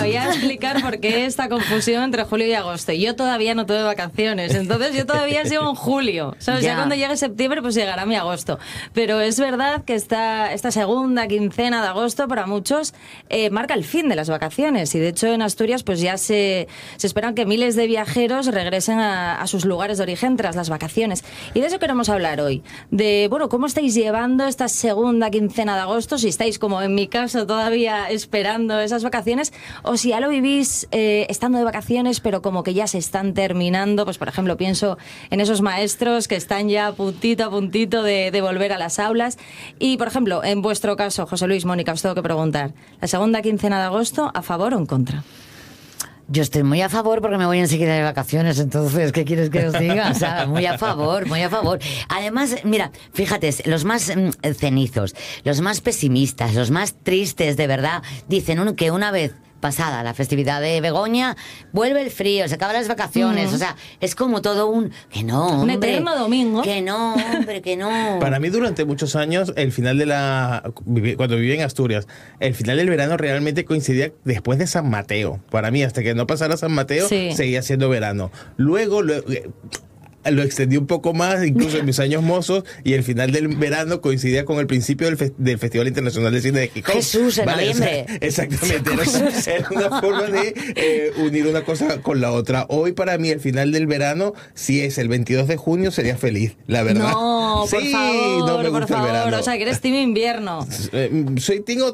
voy a explicar por qué esta confusión entre julio y agosto. Yo todavía no tuve vacaciones, entonces yo todavía sigo en julio. ¿Sabes? Ya cuando llegue septiembre, pues llegará mi agosto. Pero es verdad que esta segunda quincena de agosto, para muchos, marca el fin de las vacaciones. Y de hecho, en Asturias, pues ya se esperan que miles de viajeros regresen a sus lugares de origen tras las vacaciones. Y de eso queremos hablar hoy. De, bueno, ¿cómo estáis llevando esta segunda quincena de agosto? Si estáis, como en mi caso, todavía esperando esas vacaciones, o si ya lo vivís estando de vacaciones, pero como que ya se están terminando. Pues, por ejemplo, pienso en esos maestros que están ya a puntito de volver a las aulas. Y, por ejemplo, en vuestro caso, José Luis, Mónica, os tengo que preguntar, ¿la segunda quincena de agosto a favor o en contra? Yo estoy muy a favor porque me voy enseguida de vacaciones, entonces, ¿qué quieres que os diga? O sea, muy a favor, muy a favor. Además, mira, fíjate, los más cenizos, los más pesimistas, los más tristes, de verdad, dicen que una vez pasada la festividad de Begoña, vuelve el frío, se acaban las vacaciones, o sea, es como todo que no, hombre. Un eterno domingo. Que no, hombre, que no. Para mí, durante muchos años, el final cuando viví en Asturias, el final del verano realmente coincidía después de San Mateo. Para mí, hasta que no pasara San Mateo, seguía siendo verano. Luego lo extendí un poco más, incluso en mis años mozos, y el final del verano coincidía con el principio del Festival Internacional de Cine de Gijón. Jesús, en noviembre. O sea, exactamente. Era una forma de unir una cosa con la otra. Hoy, para mí, el final del verano, si es el 22 de junio, sería feliz, la verdad. No, por favor, no me gusta el verano. O sea, que eres team invierno. Soy team